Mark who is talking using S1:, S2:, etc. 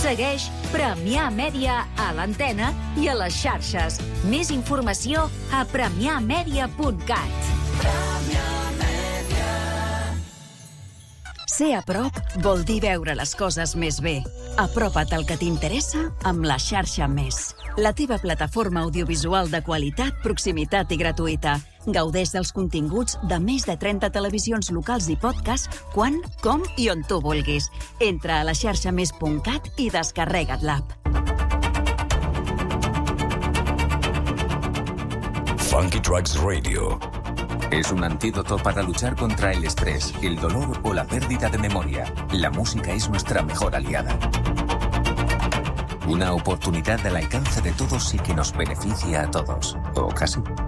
S1: Segueix Premià Mèdia a l'antena i a les xarxes. Més informació a premiamedia.cat. Ser a prop vol dir veure les coses més bé. Apropa't al que t'interessa amb la xarxa Més. La teva plataforma audiovisual de qualitat, proximitat i gratuïta. Gaudeix dels continguts de més de 30 televisions locals i podcast quan, com i on tu vulguis. Entra a la xarxamés.cat i descarrega't l'app.
S2: Funky Tracks Radio.
S3: Es un antídoto para luchar contra el estrés, el dolor o la pérdida de memoria. La música es nuestra mejor aliada. Una oportunidad al alcance de todos y que nos beneficia a todos. O casi.